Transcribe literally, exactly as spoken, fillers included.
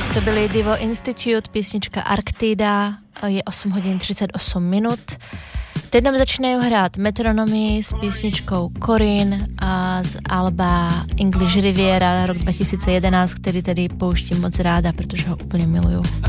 To byly Divo Institute, písnička Arktida, je osm hodin třicet osm minut. Teď nám začínají hrát Metronomy s písničkou Corinne a z alba English Riviera rok dva tisíce jedenáct, který tedy pouštím moc ráda, protože ho úplně miluju.